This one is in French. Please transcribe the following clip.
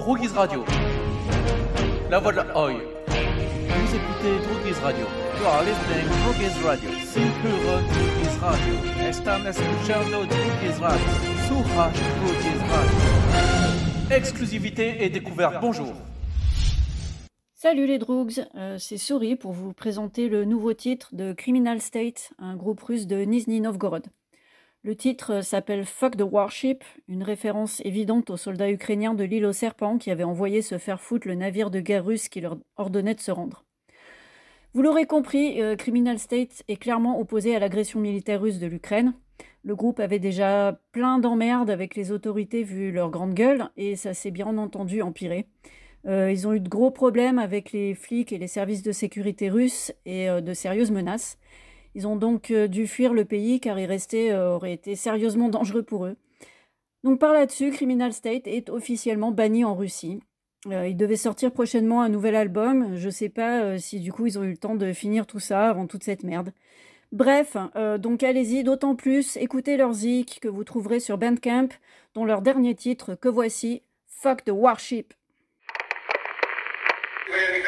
Drogies Radio. La voix de la Oi. Vous écoutez Drogies Radio. You are listening to Drogies Radio. Sin puro Drogies Radio. Están escuchando Drogies Radio. Słuchasz Drogies Radio. Exclusivité et découverte. Bonjour. Salut les Droogs, c'est Souris pour vous présenter le nouveau titre de Criminal State, un groupe russe de Nizhny Novgorod. Le titre s'appelle Fuck the Warship, une référence évidente aux soldats ukrainiens de l'île aux serpents qui avaient envoyé se faire foutre le navire de guerre russe qui leur ordonnait de se rendre. Vous l'aurez compris, Criminal State est clairement opposé à l'agression militaire russe de l'Ukraine. Le groupe avait déjà plein d'emmerdes avec les autorités vu leur grande gueule et ça s'est bien entendu empiré. Ils ont eu de gros problèmes avec les flics et les services de sécurité russes et de sérieuses menaces. Ils ont donc dû fuir le pays car y rester aurait été sérieusement dangereux pour eux. Donc par là-dessus, Criminal State est officiellement banni en Russie. Il devait sortir prochainement un nouvel album. Je sais pas si du coup ils ont eu le temps de finir tout ça avant toute cette merde. Bref, donc allez-y, d'autant plus, écoutez leurs zik que vous trouverez sur Bandcamp, dont leur dernier titre que voici, Fuck the Warship. Where